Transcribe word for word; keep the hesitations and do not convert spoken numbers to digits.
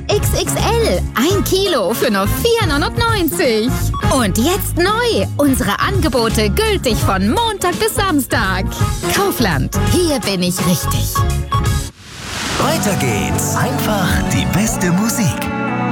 X X L. Ein Kilo für nur vier neunundneunzig. Und jetzt neu. Unsere Angebote gültig von Montag bis Samstag. Kaufland. Hier bin ich richtig. Weiter geht's. Einfach die beste Musik.